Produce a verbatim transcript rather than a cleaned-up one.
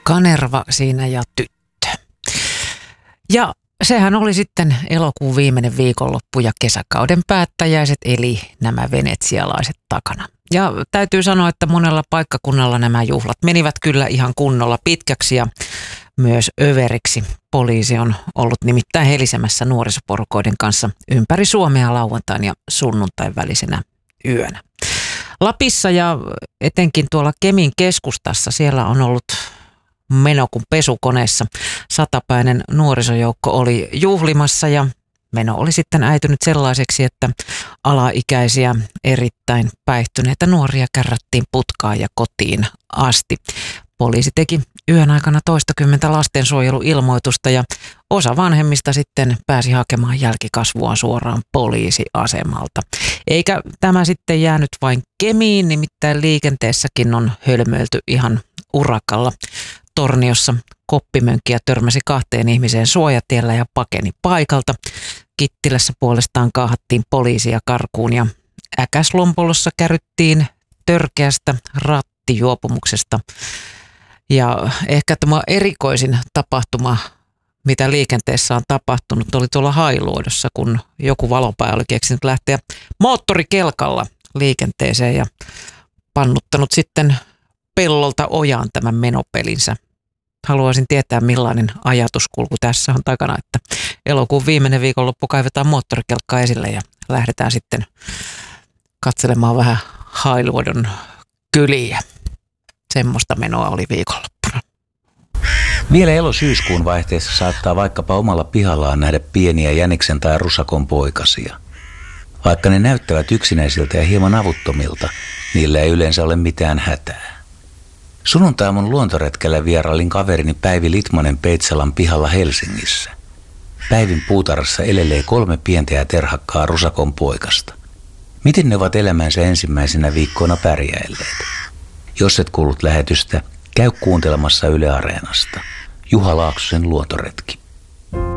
Kanerva siinä ja tyttö. Ja sehän oli sitten elokuun viimeinen viikonloppu ja kesäkauden päättäjäiset, eli nämä venetsialaiset takana. Ja täytyy sanoa, että monella paikkakunnalla nämä juhlat menivät kyllä ihan kunnolla pitkäksi ja myös överiksi. Poliisi on ollut nimittäin helisemässä nuorisoporukoiden kanssa ympäri Suomea lauantain ja sunnuntain välisenä yönä. Lapissa ja etenkin tuolla Kemin keskustassa siellä on ollut meno kuin pesukoneessa. Satapäinen nuorisojoukko oli juhlimassa ja meno oli sitten äitynyt sellaiseksi, että alaikäisiä erittäin päihtyneitä nuoria kärrättiin putkaan ja kotiin asti. Poliisi teki yön aikana toistakymmentä lastensuojeluilmoitusta ja osa vanhemmista sitten pääsi hakemaan jälkikasvua suoraan poliisiasemalta. Eikä tämä sitten jäänyt vain Kemiin, nimittäin liikenteessäkin on hölmöilty ihan urakalla. Torniossa koppimönkkiä törmäsi kahteen ihmiseen suojatiellä ja pakeni paikalta. Kittilässä puolestaan kaahattiin poliisia karkuun ja Äkäslompolossa käryttiin törkeästä rattijuopumuksesta. Ja ehkä tämä erikoisin tapahtuma, mitä liikenteessä on tapahtunut, oli tuolla Hailuodossa, kun joku valopää oli keksinyt lähteä moottorikelkalla liikenteeseen ja pannuttanut sitten pellolta ojaan tämän menopelinsä. Haluaisin tietää, millainen ajatuskulku tässä on takana, että elokuun viimeinen viikonloppu kaivetaan moottorikelkkaa esille ja lähdetään sitten katselemaan vähän Hailuodon kyliä. Semmoista menoa oli viikonloppuna. Vielä elo-syyskuun vaihteessa saattaa vaikkapa omalla pihallaan nähdä pieniä jäniksen tai rusakon poikasia. Vaikka ne näyttävät yksinäisiltä ja hieman avuttomilta, niillä ei yleensä ole mitään hätää. Sunnuntaiaamun luontoretkellä vierailin kaverini Päivi Litmanen Peitsalan pihalla Helsingissä. Päivin puutarhassa elelee kolme pientä ja terhakkaa rusakon poikasta. Miten ne ovat elämänsä ensimmäisenä viikkoina pärjäilleet? Jos et kuullut lähetystä, käy kuuntelemassa Yle Areenasta. Juha Laaksosen luontoretki.